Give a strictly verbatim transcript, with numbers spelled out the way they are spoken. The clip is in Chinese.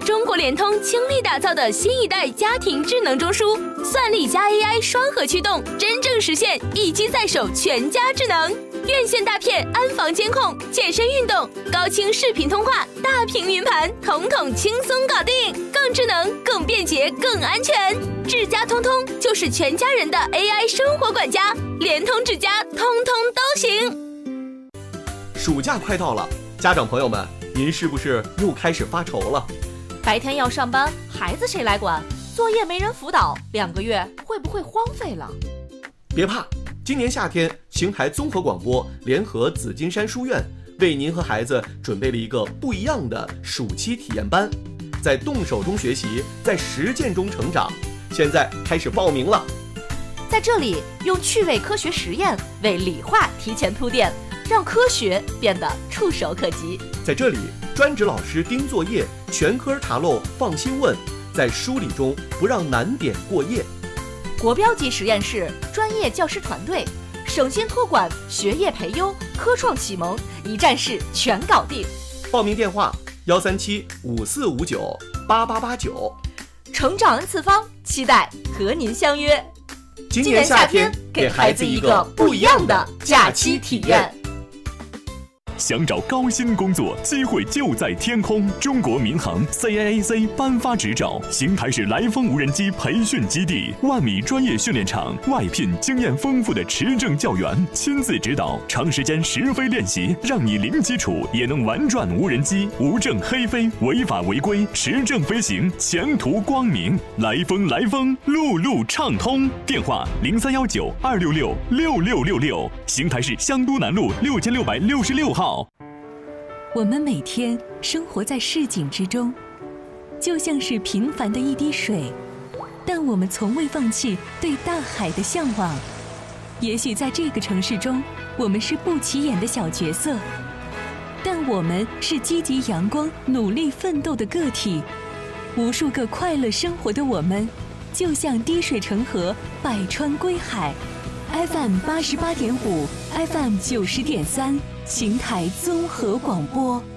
中国联通倾力打造的新一代家庭智能中枢，算力加 A I 双核驱动，真正实现一机在手全家智能。院线大片、安防监控、健身运动、高清视频通话、大屏云盘，统统轻松搞定，更智能、更便捷、更安全。智家通通就是全家人的 A I 生活管家，联通智家通通都行。 暑假快到了，家长朋友们，您是不是又开始发愁了？ 白天要上班，孩子谁来管？作业没人辅导，两个月会不会荒废了？ 别怕，今年夏天，邢台综合广播联合紫金山书院，为您和孩子准备了一个不一样的暑期体验班，在动手中学习，在实践中成长。现在开始报名了。 在这里，用趣味科学实验为理化提前铺垫，让科学变得触手可及。 在这里，专职老师盯作业，全科查漏放心问，在梳理中不让难点过夜。 国标级实验室，专业教师团队，省心托管，学业培优，科创启蒙，一站式全搞定。 报名电话：幺三七五四五九八八八九。 成长 N 次方，期待和您相约。 今年夏天，给孩子一个不一样的假期体验。 想找高薪工作，机会就在天空。中国民航 C A A C 颁发执照，邢台市来风无人机培训基地，万米专业训练场，外聘经验丰富的持证教员，亲自指导，长时间实飞练习，让你零基础也能玩转无人机，无证黑飞，违法违规，持证飞行，前途光明。来风来风，路路畅通。电话零三幺九二六六六六六六，邢台市香都南路六千六百六十六号。 我们每天生活在市井之中，就像是平凡的一滴水，但我们从未放弃对大海的向往。也许在这个城市中，我们是不起眼的小角色，但我们是积极阳光、努力奋斗的个体。无数个快乐生活的我们，就像滴水成河，百川归海。F M 八十八点五 ，F M 九十点三。邢台综合广播。